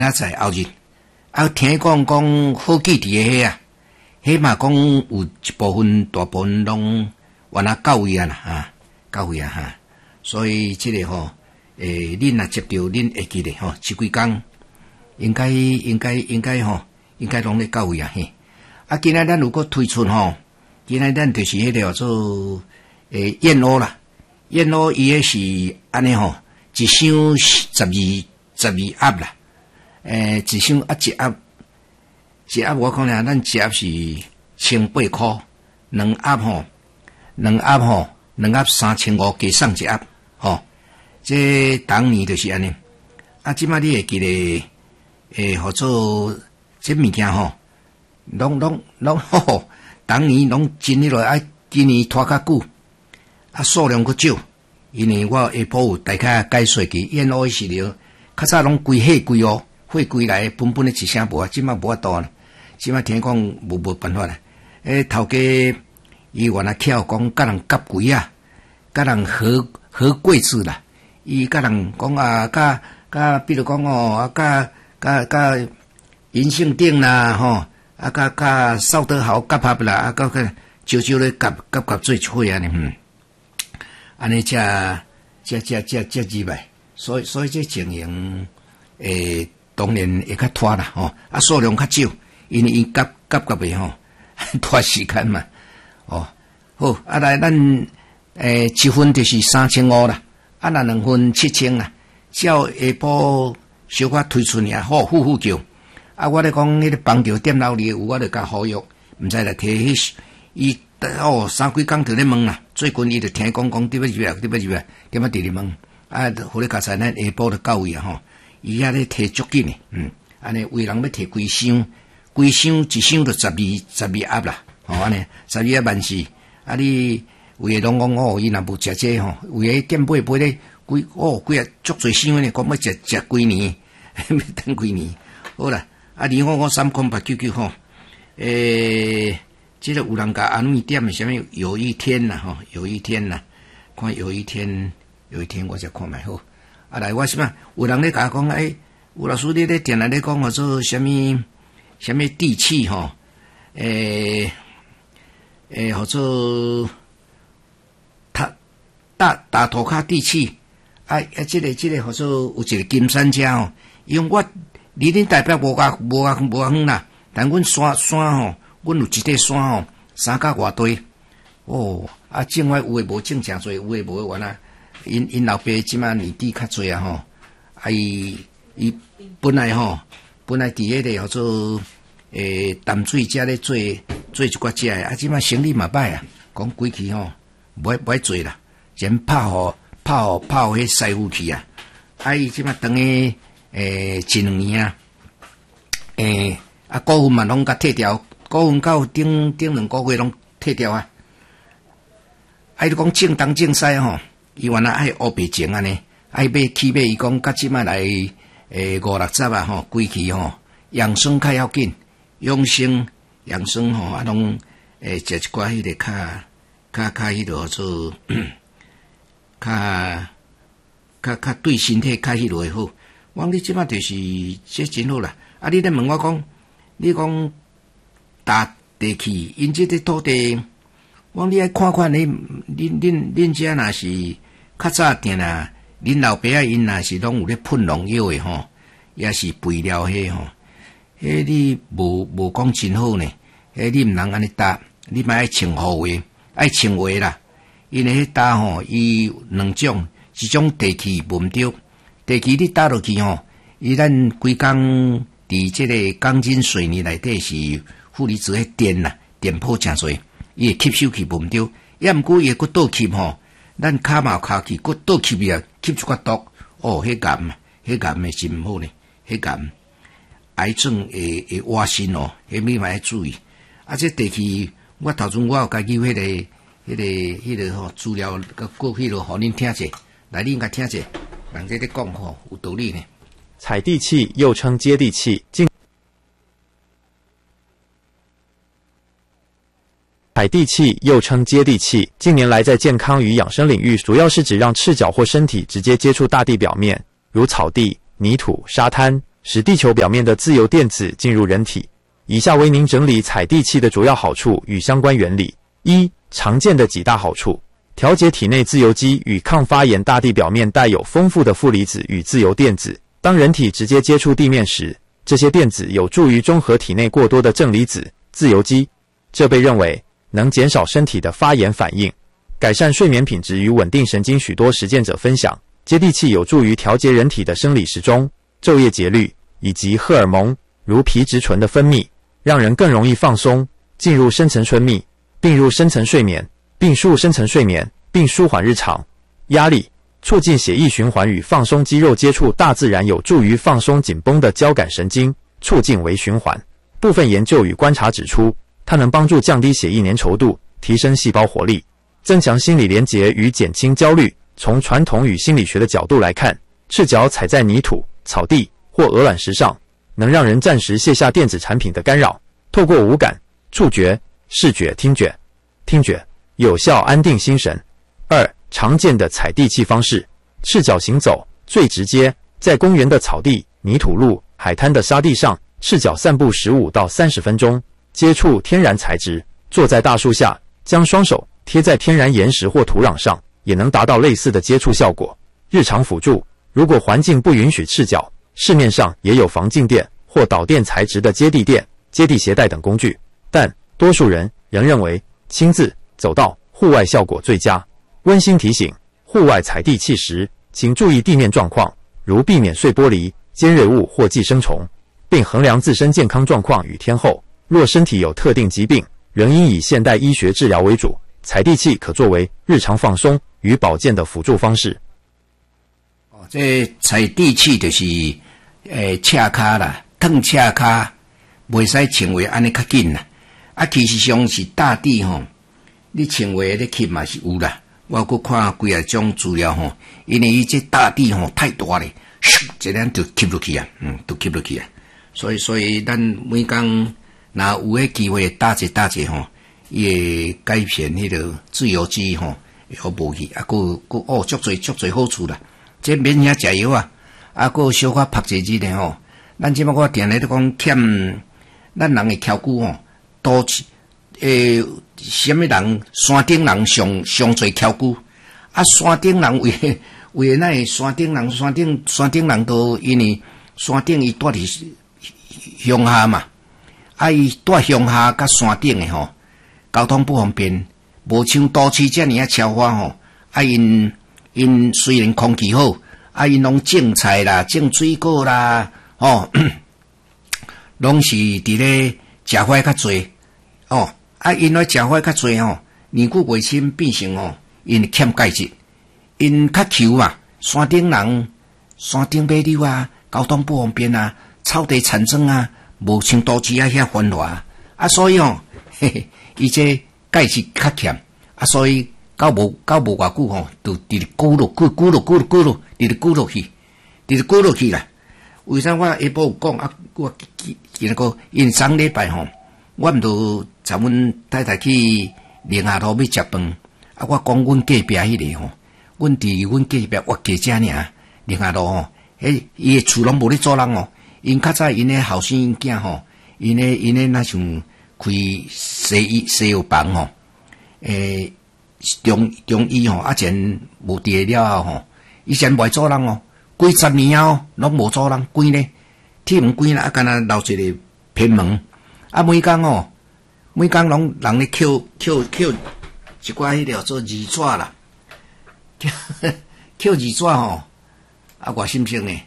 那在后日，听讲好几伫个啊，迄嘛讲有一部分大部分拢原来到位啊啦，到位啊哈。所以这个恁若接到恁会记得这几工应该拢咧到位啊嘿。今仔咱如果推出今仔咱就是迄个叫做燕窝啦，燕窝伊个是安尼一箱12盒啦，一箱一盒我讲咧，咱一盒是1800块，2盒3500加送一盒这当年就是安尼。即摆你会记得号做这物件拢当年拢真迄落今年拖较久，数量较少，因为我下晡有大家解说去燕窝饲料，较早拢规货柜货柜来本的一声无即摆无法度啦，即摆听讲无办法啦。头家伊原来巧讲甲人夹柜啊，甲人合柜子啦，伊甲人讲甲比如讲甲银杏顶啦甲邵德豪夹合啦，甲招咧夹做一伙安尼，安尼才入来，所以这经营当然会较拖啦数量较少，因为伊夹袂拖时间嘛好来咱一份就是3500啦，咱2份7000啦，照下晡小可推出尔呼叫。我咧讲迄个邦桥店老里有，我就甲呼吁，毋知来摕伊3几工就咧问啦。最近伊就听讲伫要入来，点啊伫咧问互你加在咱下晡就到位啊伊遐咧摕足紧诶，安尼有人要摕规箱一箱就12盒啦，安尼12盒万四。你有诶拢讲伊若无食这有诶店买咧几足侪箱咧，讲要食几年，要等几年。好啦。2553999这个有人甲安慰点诶，什么有一天啦有一天啦，看有一天我才看卖好。来我什么有人咧甲我讲吴老师你咧电来咧讲做什么地气或做大头卡地气这个或做有一个金山家因为我离恁代表无远啦，但阮山阮有一块山山甲偌堆境外有诶无种诚侪，有诶无原啊。因老爸即马年纪较侪伊本来伫迄个叫做淡水遮咧做一寡食诶，即马生意嘛歹啊，讲规期不爱做啦，先拍互迄师傅去啊，伊即马等于1、2年股份嘛拢甲退掉，股份到顶2个月拢退掉啊。你讲正东正西伊原来爱乌白种安尼，买伊讲甲即摆来5-6十规期养生较要紧，养生拢食一寡迄个较迄落做较对身体较迄落会好。我讲你即摆就是这真好啦。你咧问我讲，你讲大地气，因这个土地，我讲你爱看恁遮若是较早定啦，恁老爸因若是拢有咧喷农药诶也是肥料迄你无讲真好呢。你毋通安尼搭，你嘛爱穿护话，爱穿话啦。因为迄搭伊2种，一种地气无毋对，地气你搭落去伊咱规工伫即个钢筋水泥内底是负离子迄电啦，电波诚侪，伊会吸收去无毋对，也毋过伊会佫倒吸咱骹嘛骹去佫倒吸啊，吸出寡毒迄癌诶是毋好呢，迄癌症会活身迄咪爱注意。这地气我头前我有家己迄个资料甲过去互恁听者，来恁甲听者，人家咧讲有道理呢。 采地气又称接地气，采地气又称接地气，近年来在健康与养生领域，主要是指让赤脚或身体直接接触大地表面，如草地、泥土、沙滩， 使地球表面的自由电子进入人体。以下为您整理采地器的主要好处与相关原理。一、常见的几大好处：调节体内自由基与抗发炎。大地表面带有丰富的负离子与自由电子，当人体直接接触地面时，这些电子有助于中和体内过多的正离子、自由基，这被认为能减少身体的发炎反应，改善睡眠品质与稳定神经。许多实践者分享，接地气有助于调节人体的生理时钟、昼夜节律以及荷尔蒙如皮质醇的分泌，让人更容易放松，进入深层睡眠，并入深层睡眠，并舒缓日常压力，促进血液循环与放松肌肉接触。大自然有助于放松紧绷的交感神经，促进微循环。部分研究与观察指出，它能帮助降低血液粘稠度，提升细胞活力，增强心理连结与减轻焦虑。从传统与心理学的角度来看，赤脚踩在泥土、草地或鹅卵石上，能让人暂时卸下电子产品的干扰，透过五感、触觉、视觉、听觉，有效安定心神。二、常见的采地器方式：赤脚行走最直接，在公园的草地、泥土路、海滩的沙地上，赤脚散步15到30分钟，接触天然材质，坐在大树下，将双手贴在天然岩石或土壤上，也能达到类似的接触效果。日常辅助：如果环境不允许赤脚，市面上也有防静电或导电材质的接地垫、接地鞋带等工具，但多数人仍认为亲自走到户外效果最佳。温馨提醒：户外采地器时，请注意地面状况，如避免碎玻璃、尖锐物或寄生虫，并衡量自身健康状况与天候。若身体有特定疾病，仍应以现代医学治疗为主。采地器可作为日常放松与保健的辅助方式。 这采地器就是赤脚啦，烫赤脚，袂使穿鞋安尼较紧啦。其实上是大地吼，你穿鞋咧吸嘛是有啦。我佫看几啊种资料吼，因为伊这大地吼太大咧，一下就吸落去啊，就吸落去啊。所以咱每工若有迄机会打一吼，伊会改变迄个自由基吼，好无去佫足侪好处啦。这免遐食药啊，佫小可拍一日咧吼。咱即摆我定咧都讲欠咱人诶翘骨吼，多什么人山顶人上侪翘骨山顶人为那山顶人都因为山顶伊住伫乡下嘛，伊住乡下甲山顶诶吼，交通不方便，无像都市遮尔超发吼。因虽然空气好，因拢种菜啦、种水果啦，拢是伫咧食花较侪因为食花较侪年久月深变成因欠钙质，因较求嘛。山顶人山顶买柳啊，交通不方便啊，草地产生啊，无像都市遐繁华所以伊这钙质较欠所以到无偌久就直直咕落去啦。为啥我下晡有讲我记得个因上礼拜我毋著带阮太太去宁夏路要食饭我讲阮隔壁迄个阮伫阮隔壁活家遮尔宁夏路伊诶厝拢无咧做人因较早因诶后生因囝因诶那像开西药房中医前无伫了后以前袂做人几十年拢无做人，关咧铁门关啦，干那留一个偏门每工拢人咧捡一寡迄条做二纸啦，捡二纸外心性呢？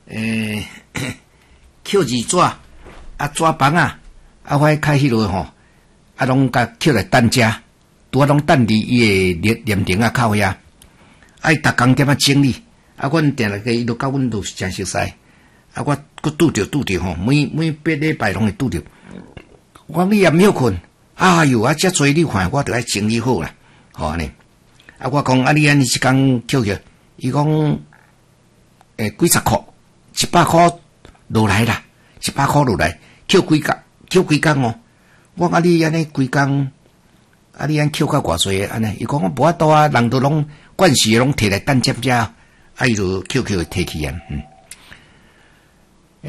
捡二纸纸房我开迄落拢甲捡来等食。拄拢等伫伊诶廉亭口遐，伊逐工点整理，阮定来个伊都甲阮都是真熟悉，我佫拄着每8礼拜拢会拄着。我讲你也没有困，遮侪你看，我着爱整理好啦，安尼。我讲你安尼一工捡去，伊讲几十箍，100箍落来啦，100箍落来，捡几工我讲你安尼几工。你安捡到偌济安尼？伊讲我无法度人都拢惯时拢摕来等接遮，伊就捡摕去